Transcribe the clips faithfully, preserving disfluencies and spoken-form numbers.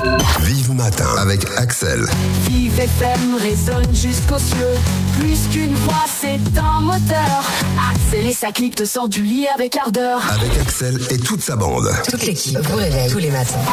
Vive Matin avec Axel. Vive F M résonne jusqu'aux cieux. Plus qu'une voix, c'est un moteur. Axel et sa clique te sortent du lit avec ardeur. Avec Axel et toute sa bande. Toute l'équipe vous réveille tous les matins.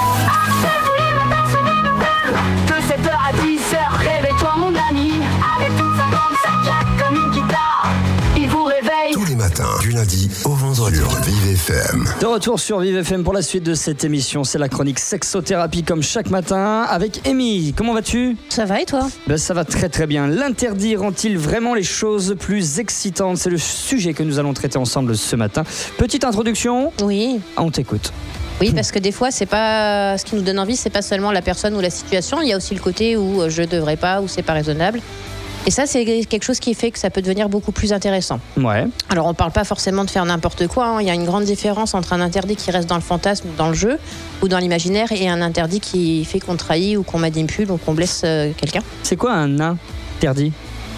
De sept heures à dix heures, réveille-toi mon ami. Avec toute sa bande, ça claque comme une guitare. Il vous réveille. Tous les matins, du lundi au vendredi. Sur Vive F M. De retour sur Vive F M pour la suite de cette émission. C'est la chronique sexothérapie comme chaque matin avec Amy. Comment vas-tu ? Ça va et toi ? Ben, ça va très très bien. L'interdit rend-il vraiment les choses plus excitantes ? C'est le sujet que nous allons traiter ensemble ce matin. Petite introduction. Oui. On t'écoute. Oui, parce que des fois, c'est pas ce qui nous donne envie, c'est pas seulement la personne ou la situation. Il y a aussi le côté où je devrais pas, où c'est pas raisonnable. Et ça, c'est quelque chose qui fait que ça peut devenir beaucoup plus intéressant. Ouais. Alors, on parle pas forcément de faire n'importe quoi. Hein. Il y a une grande différence entre un interdit qui reste dans le fantasme, dans le jeu ou dans l'imaginaire, et un interdit qui fait qu'on trahit ou qu'on manipule ou qu'on blesse euh, quelqu'un. C'est quoi un interdit ?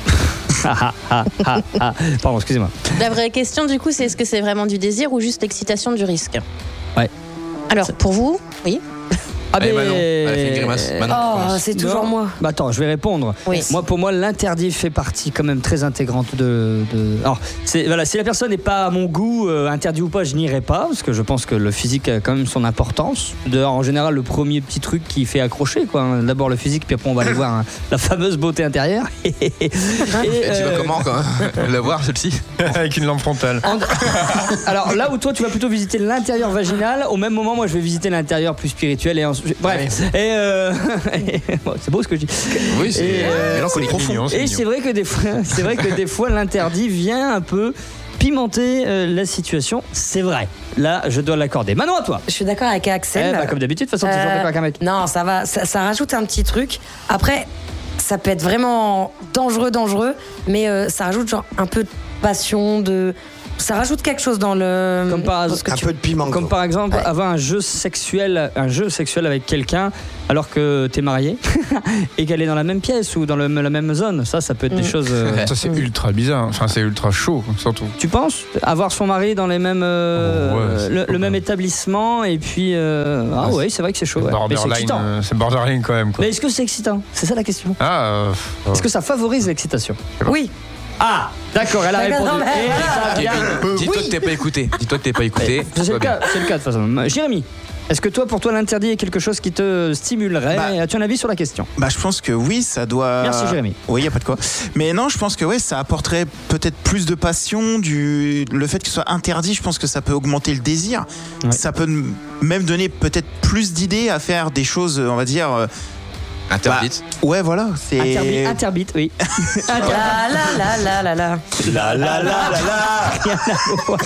ah, ah, ah, ah. Pardon, excusez-moi. La vraie question, du coup, c'est est-ce que c'est vraiment du désir ou juste l'excitation du risque ? Ouais. Alors, c'est... pour vous, oui. Ah Allez, ben... Manon, elle a fait une grimace. Manon, Oh, c'est toujours non. moi. Bah attends, je vais répondre. Oui. Moi, pour moi, l'interdit fait partie quand même très intégrante de. de... Alors, c'est, voilà, si la personne n'est pas à mon goût, euh, interdit ou pas, je n'irai pas, parce que je pense que le physique a quand même son importance. D'ailleurs, en général, le premier petit truc qui fait accrocher, quoi. Hein. D'abord le physique, puis après on va aller voir hein, la fameuse beauté intérieure. et, Et euh... tu vas comment quand même la voir celle-ci ? Avec une lampe frontale. En... Alors là où toi, tu vas plutôt visiter l'intérieur vaginal, au même moment, moi, je vais visiter l'intérieur plus spirituel et ensuite. Bref. Ouais. Et euh... bon, c'est beau ce que je dis. Oui, c'est et, euh, mélancolique. C'est mignon, c'est et mignon. c'est vrai que des fois, c'est vrai que des fois l'interdit vient un peu pimenter euh, la situation. C'est vrai. Là, je dois l'accorder. Manon, à toi. Je suis d'accord avec Axel. Eh bah, comme d'habitude, de toute façon, Euh, toujours d'accord avec un mec. Non, ça va, ça, ça rajoute un petit truc. Après, ça peut être vraiment dangereux, dangereux, mais euh, ça rajoute genre un peu de passion, de. Ça rajoute quelque chose dans le. Comme par, dans ce que Un tu- peu de piment. comme quoi. par exemple Ouais. avoir un jeu sexuel, un jeu sexuel avec quelqu'un alors que t'es marié et qu'elle est dans la même pièce ou dans le- la même zone. Ça, ça peut être des Mm. choses. euh, Ça, c'est ultra bizarre. Enfin, c'est ultra chaud, surtout. Tu penses avoir son mari dans les mêmes, euh, Oh, ouais, c'est le, pas le même mal. établissement et puis euh, ah Ouais, ouais, c'est vrai que c'est chaud. Ouais. Mais c'est Borderline, excitant. euh, c'est borderline quand même, quoi. Mais est-ce que c'est excitant ? C'est ça la question. Ah, euh, Est-ce que ça favorise l'excitation ? Oui. Ah, d'accord, elle a Mais non, répondu. mais Et voilà. ça vient- Kevin, dis-toi que t'es pas écouté. Dis-toi que t'es pas écouté. C'est Tout le va bien. cas, c'est le cas de toute façon. Jérémy, est-ce que toi, pour toi, l'interdit est quelque chose qui te stimulerait ? Bah, As-tu un avis sur la question ? Bah, je pense que oui, ça doit. Merci, Jérémy. Oui, y a pas de quoi. Mais non, je pense que ouais, ça apporterait peut-être plus de passion. Du le fait que ce soit interdit, je pense que ça peut augmenter le désir. Ouais. Ça peut n- même donner peut-être plus d'idées à faire des choses, on va dire. euh, Interdite. bah, ouais, voilà. C'est. Interbite, interbite, oui. Interdit. La la la la la la. La la la la la. Rien à voir.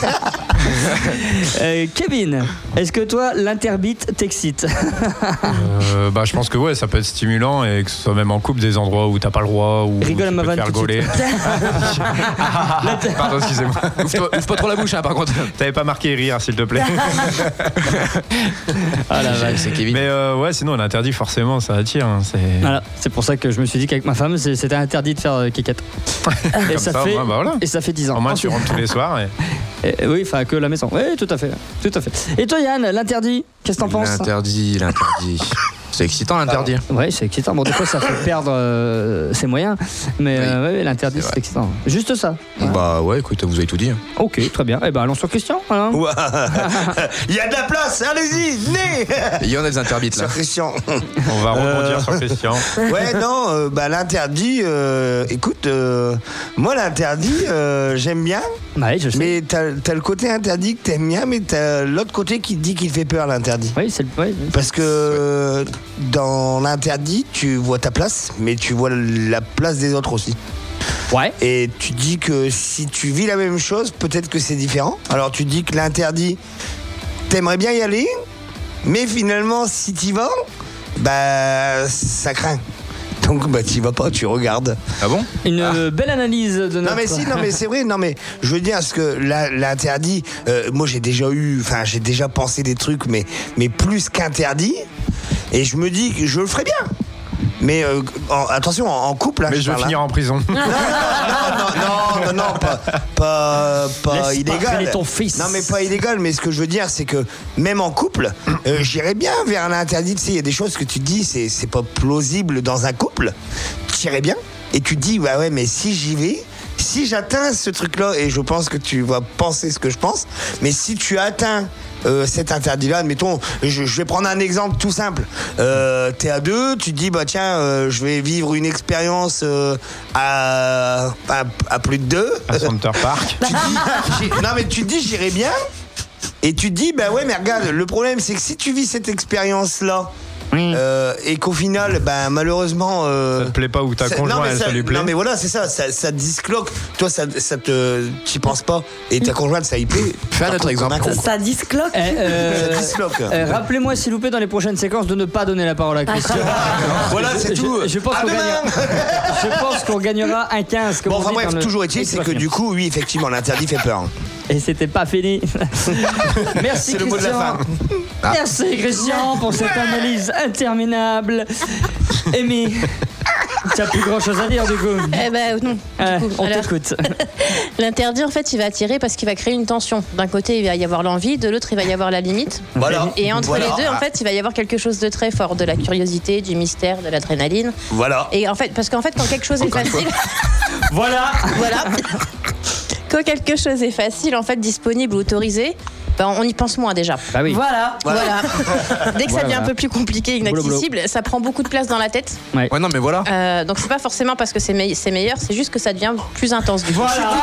Euh, Kevin, est-ce que toi, l'interbite t'excite ? euh, bah, je pense que ouais, ça peut être stimulant et que ce soit même en couple des endroits où t'as pas le droit, où Rigole à tu ma peux te vanne faire tout de gauler. Pardon, excusez-moi. Ouvre-toi ouvre pas trop la bouche, hein, par contre. T'avais pas marqué rire, s'il te plaît. Ah la vache. C'est Kevin. Mais euh, ouais, sinon l'interdit, forcément, ça attire. Hein, c'est... Voilà, c'est pour ça que je me suis dit qu'avec ma femme, c'est- c'était interdit de faire euh, kékette. Et Comme ça, ça, fait, moi, bah voilà. et ça fait dix ans. Au moins, tu Ensuite- rentres tous les soirs. Et... Et- oui, enfin que la maison. Oui, tout à fait, tout à fait. Et toi, Yann, l'interdit, qu'est-ce que t'en penses ? L'interdit, l'interdit. C'est excitant l'interdit. Oui, c'est excitant. Bon, des fois, ça fait perdre euh, ses moyens, mais Oui, euh, ouais, l'interdit, c'est c'est vrai. excitant. Juste ça. Voilà. Bah ouais, écoute, vous avez tout dit. Ok, très bien. Eh ben, allons sur Christian. Voilà. Il y a de la place, allez-y, venez. Il y en a des interdites là. Sur Christian. On va rebondir Euh. sur Christian. Ouais, non, euh, bah l'interdit, euh, écoute, euh, moi l'interdit, euh, j'aime bien, Ouais, je sais. mais t'as, t'as le côté interdit que t'aimes bien, mais t'as l'autre côté qui te dit qu'il te fait peur, l'interdit. Oui, c'est le. Ouais, Parce que euh, dans l'interdit, tu vois ta place, mais tu vois la place des autres aussi. ouais. Et tu dis que si tu vis la même chose, peut-être que c'est différent. Alors tu dis que l'interdit, t'aimerais bien y aller, mais finalement, si t'y vas, bah ça craint. Donc bah t'y vas pas, tu regardes. Ah bon ? Une euh, belle analyse de notre. Non mais si, non mais c'est vrai, non mais je veux dire, parce que la- l'interdit, euh, moi j'ai déjà eu, enfin j'ai déjà pensé des trucs, mais, mais plus qu'interdit, et je me dis que je le ferais bien. Mais euh, en- attention, en, en couple, là, Mais je vais parle, finir hein. en prison. Non, non, non, non, non, non, pas, pas, pas Laisse pas illégal. traîner ton fils. Non, mais pas illégal. Mais ce que je veux dire, c'est que même en couple, euh, j'irais bien vers l'interdit. Tu sais, il y a des choses que tu te dis, c'est, c'est pas plausible dans un couple. J'irais bien. Et tu te dis, bah ouais, mais si j'y vais, si j'atteins ce truc-là, et je pense que tu vas penser ce que je pense, mais si tu atteins euh, cet interdit-là, admettons, je, je vais prendre un exemple tout simple. Euh, t'es à deux, tu te dis, bah tiens, euh, je vais vivre une expérience euh, à, à, à plus de deux. À Center Park. Tu te dis, j'ai- non, mais tu te dis, j'irai bien. Et tu te dis, bah ouais, mais regarde, le problème, c'est que si tu vis cette expérience-là, euh, et qu'au final, ben malheureusement, euh, Ça te plaît pas ou ta ça- conjointe, non, mais elle, ça, ça lui plaît. non mais voilà, c'est ça, ça, ça disloque. Toi, ça, ça te, t'y penses pas, et ta conjointe, ça y plaît. Fais un autre exemple. Ça, ça discloque. Eh, euh, Ça disloque. euh, Rappelez-moi s'il vous plaît dans les prochaines séquences de ne pas donner la parole à Christian. Voilà, c'est Je- tout. Je, pense À qu'on demain. gagnera, je pense qu'on gagnera un quinze. Comme Bon, on enfin dit bref, dans le- toujours est-il, c'est que Expression. du coup, oui, effectivement, l'interdit fait peur. Et c'était pas fini. Merci C'est le mot de la Christian. fin. Merci Christian pour cette analyse interminable. Amy, tu n'as plus grand chose à dire du coup. Eh ben non. Euh, Du coup, on alors, t'écoute. L'interdit, en fait, il va attirer parce qu'il va créer une tension. D'un côté, il va y avoir l'envie, de l'autre, il va y avoir la limite. Voilà. Et entre Voilà. les deux, en fait, il va y avoir quelque chose de très fort, de la curiosité, du mystère, de l'adrénaline. Voilà. Et en fait, parce qu'en fait, quand quelque chose est facile, Voilà. voilà, quand quelque chose est facile, en fait, disponible, autorisé, ben, on y pense moins déjà. Bah oui. Voilà. Voilà. Dès que ça Voilà, devient un voilà. peu plus compliqué, inaccessible, ça prend beaucoup de place dans la tête. Ouais, non, mais voilà. Euh, donc c'est pas forcément parce que c'est me- c'est meilleur, c'est juste que ça devient plus intense. Du coup.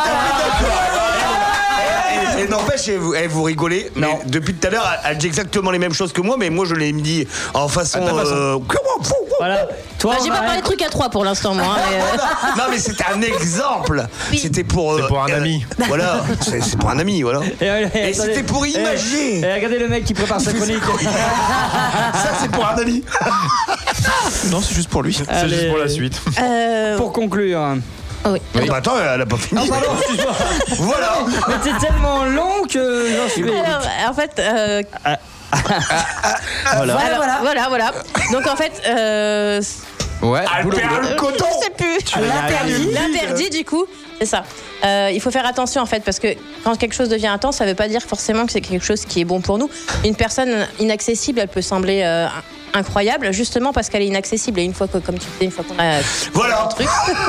Et, et n'empêche, et vous, et vous rigolez, mais Non. depuis tout à l'heure, elle dit exactement les mêmes choses que moi, mais moi je l'ai dit en façon. À ta façon. euh, Voilà. Toi, Bah, j'ai pas Maël, parlé de trucs à trois pour l'instant, moi. hein, mais, euh, Non, mais c'était un exemple. Oui. C'était pour. C'est pour un ami. Voilà, c'est c'est pour un ami, voilà. Et, euh, Et attendez. c'était pour Et- imaginer. Et regardez le mec qui prépare sa chronique. Ça, c'est pour un ami. Non, c'est juste pour lui. C'est Allez. juste pour la suite. euh, Pour conclure. oui. Bah, attends, elle a pas fini. Pardon, excuse-moi. Voilà. Mais c'est tellement long que j'en suis. Alors, en fait, euh, Voilà, alors, voilà. voilà, voilà. Donc en fait, euh, Ouais, Elle boulot, perd boulot. le coton. je sais plus. L'interdit. L'interdit, du coup, c'est ça. Euh, il faut faire attention en fait, parce que quand quelque chose devient intense, ça veut pas dire forcément que c'est quelque chose qui est bon pour nous. Une personne inaccessible, elle peut sembler euh, incroyable, justement parce qu'elle est inaccessible. Et une fois que, comme tu disais, une fois qu'on a Voilà. un truc.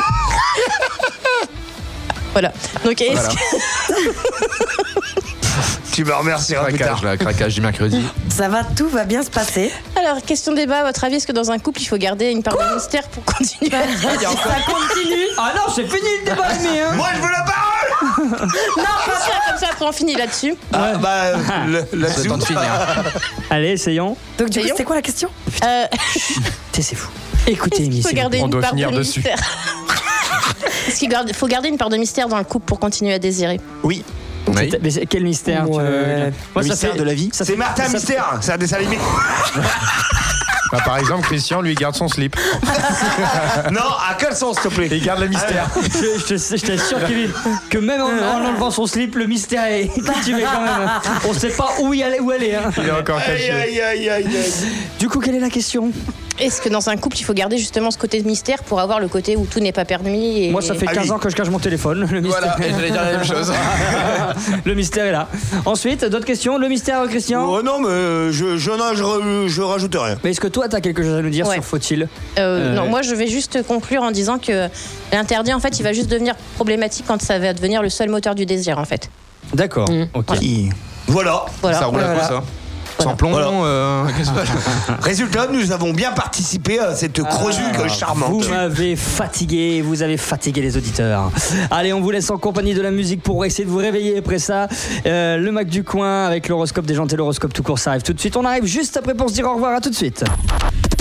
Voilà. Donc, est-ce Voilà. que- Tu me remercieras plus tard. Craquage, là, craquage du mercredi. Ça va, tout va bien se passer. Alors, question débat, à votre avis, est-ce que dans un couple, il faut garder une part de mystère pour continuer à Ça continue. Ah non, c'est fini le débat, mais hein. Moi, je veux la parole. ça, comme ça, après on finit là-dessus. Ah, bah, le- C'est là-dessus. le temps de finir. Allez, essayons. Donc, du coup, Essayons. c'est quoi la question? Euh, Taisez-vous. Écoutez, est-ce qu'il Amy, faut s'il vous garder On une doit part finir de dessus. mystère Est-ce qu'il garde- faut garder une part de mystère dans le couple pour continuer à désirer? Oui. Oui. plaît. Mais c'est- quel mystère tu veux Ouais. dire Le mystère de la vie. ça C'est fait- Martin ça- Mystère, c'est un dessin animé. Bah, par exemple, Christian, lui, garde son slip. Non, à quel sens, s'il te plaît? Et il garde le mystère. Je, je, te- je t'assure, Kevin, que même en, en enlevant son slip, le mystère est cultivé quand même. On sait pas où il allait, où elle est. hein. Il est encore Aïe, caché. aïe, aïe, aïe, aïe. Du coup, quelle est la question? Est-ce que dans un couple, il faut garder justement ce côté de mystère pour avoir le côté où tout n'est pas permis et... Moi, ça fait Ah quinze oui. ans que je cache mon téléphone. Le mystère, Voilà, et j'allais dire la même chose. le mystère est là. Ensuite, d'autres questions? Le mystère, Christian? Oh non, mais euh, je, je, non, je, re- je rajoute rien. Mais est-ce que toi, t'as quelque chose à nous dire Ouais. sur faut-il? Euh, Euh, Non, moi je vais juste conclure en disant que l'interdit, en fait, il va juste devenir problématique quand ça va devenir le seul moteur du désir, en fait. D'accord. Mm. Ok. Qui- Voilà. Voilà. Ça roule à quoi, Voilà. ça Sans plomb, Voilà. euh, qu'est-ce que c'est Résultat, nous avons bien participé à cette chronique charmante. Vous m'avez fatigué, vous avez fatigué les auditeurs. Allez, on vous laisse en compagnie de la musique pour essayer de vous réveiller après ça. Euh, le Mac du coin avec l'horoscope déjanté, l'horoscope tout court, ça arrive tout de suite. On arrive juste après pour se dire au revoir, à tout de suite.